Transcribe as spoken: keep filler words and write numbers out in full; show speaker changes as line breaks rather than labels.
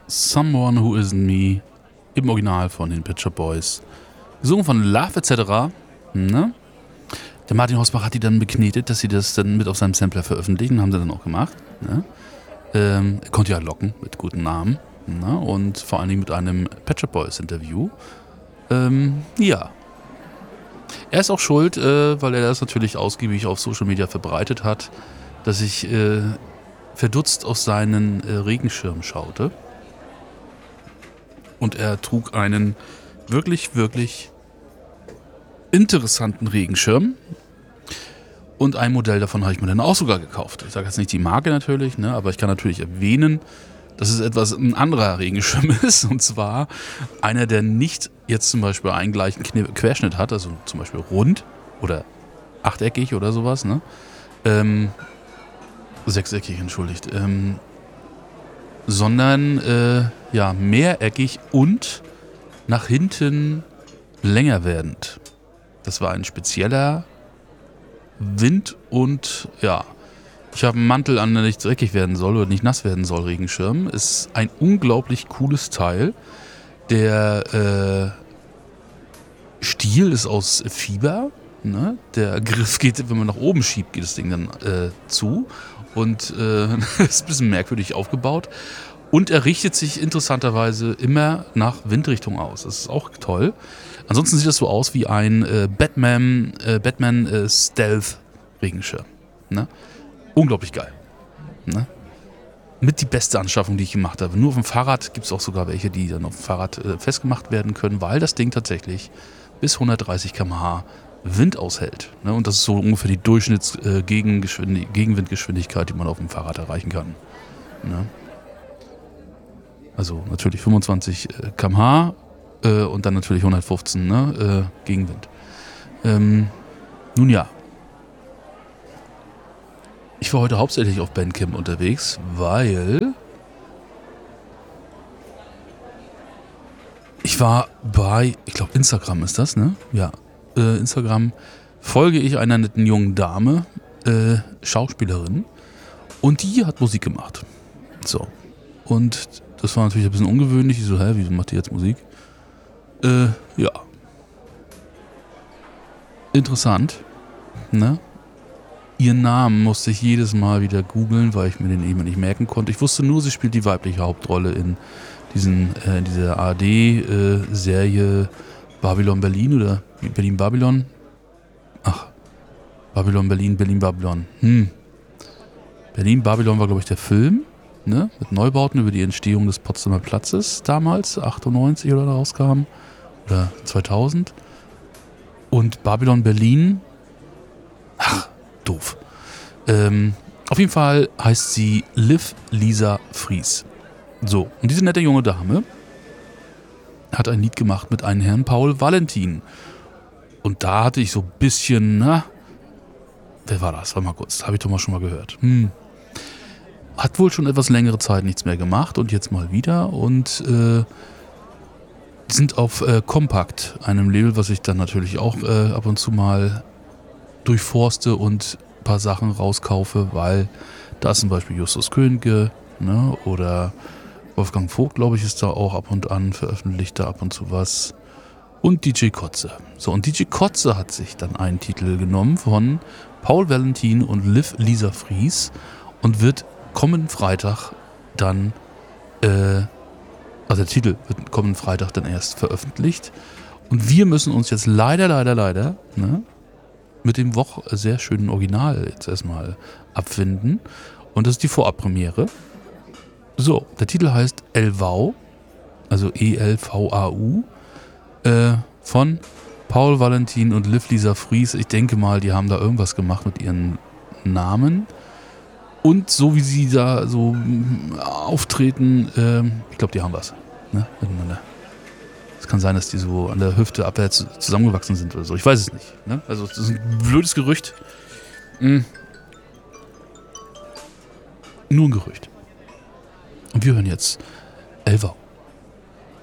Someone Who Isn't Me im Original von den Pet Shop Boys. Gesungen von Love et cetera. Ne? Der Martin Hosbach hat die dann beknetet, dass sie das dann mit auf seinem Sampler veröffentlichen. Haben sie dann auch gemacht. Ne? Ähm, er konnte ja locken mit guten Namen. Ne? Und vor allen Dingen mit einem Pet Shop Boys Interview. Ähm, ja. Er ist auch schuld, äh, weil er das natürlich ausgiebig auf Social Media verbreitet hat, dass ich äh, verdutzt auf seinen äh, Regenschirm schaute. Und er trug einen wirklich, wirklich interessanten Regenschirm. Und ein Modell davon habe ich mir dann auch sogar gekauft. Ich sage jetzt nicht die Marke natürlich, ne, aber ich kann natürlich erwähnen, dass es etwas ein anderer Regenschirm ist. Und zwar einer, der nicht jetzt zum Beispiel einen gleichen Querschnitt hat, also zum Beispiel rund oder achteckig oder sowas, ne? Ähm, sechseckig, entschuldigt. Ähm, sondern äh, ja, mehreckig und nach hinten länger werdend. Das war ein spezieller Wind- und ja, ich habe einen Mantel an, der nicht dreckig werden soll oder nicht nass werden soll, Regenschirm. Ist ein unglaublich cooles Teil. Der äh, Stiel ist aus Fieber. Ne? Der Griff geht, wenn man nach oben schiebt, geht das Ding dann äh, zu. Und äh, ist ein bisschen merkwürdig aufgebaut. Und er richtet sich interessanterweise immer nach Windrichtung aus. Das ist auch toll. Ansonsten sieht das so aus wie ein äh, Batman, äh, Batman äh, Stealth Regenschirm. Ne? Unglaublich geil. Ne? Mit die beste Anschaffung, die ich gemacht habe. Nur auf dem Fahrrad gibt es auch sogar welche, die dann auf dem Fahrrad äh, festgemacht werden können, weil das Ding tatsächlich bis hundertdreißig Kilometer pro Stunde Wind aushält. Ne? Und das ist so ungefähr die Durchschnitts-Gegenwindgeschwindigkeit, äh, die man auf dem Fahrrad erreichen kann. Ne? Also natürlich fünfundzwanzig Kilometer pro Stunde äh, und dann natürlich hundertfünfzehn ne? äh, Gegenwind. Ähm, nun ja. Ich war heute hauptsächlich auf Bandcamp unterwegs, weil ich war bei, ich glaube Instagram ist das, ne? Ja, äh, Instagram folge ich einer netten jungen Dame, äh, Schauspielerin, und die hat Musik gemacht. So. Und das war natürlich ein bisschen ungewöhnlich. Ich so, hä, wieso macht die jetzt Musik? Äh, ja. Interessant, ne? Ihren Namen musste ich jedes Mal wieder googeln, weil ich mir den eben nicht merken konnte. Ich wusste nur, sie spielt die weibliche Hauptrolle in diesen, äh, dieser A R D-Serie äh, Babylon Berlin oder Berlin Babylon. Ach, Babylon Berlin, Berlin Babylon. Hm. Berlin Babylon war, glaube ich, der Film, ne? Mit Neubauten über die Entstehung des Potsdamer Platzes damals, achtundneunzig oder da rauskam. Oder zweitausend. Und Babylon Berlin. Ach. Doof. Ähm, auf jeden Fall heißt sie Liv Lisa Fries. So, und diese nette junge Dame hat ein Lied gemacht mit einem Herrn Paul Valentin. Und da hatte ich so ein bisschen, na, wer war das? Warte mal kurz, habe ich doch mal schon mal gehört. Hm. Hat wohl schon etwas längere Zeit nichts mehr gemacht und jetzt mal wieder und äh, sind auf äh, Compact, einem Label, was ich dann natürlich auch äh, ab und zu mal durchforste und ein paar Sachen rauskaufe, weil da ist zum Beispiel Justus Könige, ne, oder Wolfgang Vogt, glaube ich, ist da auch ab und an, veröffentlicht da ab und zu was. Und D J Kotze. So, und D J Kotze hat sich dann einen Titel genommen von Paul Valentin und Liv Lisa Fries und wird kommenden Freitag dann, äh, also der Titel wird kommenden Freitag dann erst veröffentlicht. Und wir müssen uns jetzt leider, leider, leider, ne, mit dem Woch sehr schönen Original jetzt erstmal abfinden. Und das ist die Vorabpremiere. So, der Titel heißt Elvau, also E L V A U, äh, von Paul Valentin und Liv Lisa Fries. Ich denke mal, die haben da irgendwas gemacht mit ihren Namen. Und so wie sie da so auftreten, äh, ich glaube, die haben was, ne, miteinander. Es kann sein, dass die so an der Hüfte abwärts zusammengewachsen sind oder so. Ich weiß es nicht. Ne? Also das ist ein blödes Gerücht. Mhm. Nur ein Gerücht. Und wir hören jetzt Elvau.